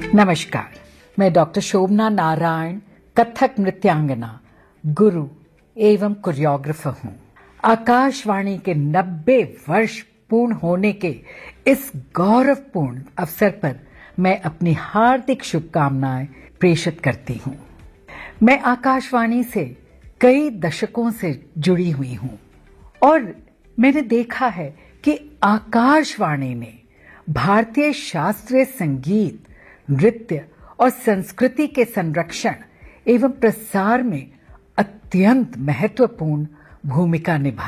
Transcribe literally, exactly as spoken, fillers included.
नमस्कार, मैं डॉक्टर शोभना नारायण, कथक नृत्यांगना, गुरु एवं कोरियोग्राफर हूँ। आकाशवाणी के नब्बे वर्ष पूर्ण होने के इस गौरवपूर्ण अवसर पर मैं अपनी हार्दिक शुभकामनाएं प्रेषित करती हूँ। मैं आकाशवाणी से कई दशकों से जुड़ी हुई हूँ और मैंने देखा है कि आकाशवाणी ने भारतीय शास्त्रीय संगीत, नृत्य और संस्कृति के संरक्षण एवं प्रसार में अत्यंत महत्वपूर्ण भूमिका निभाई।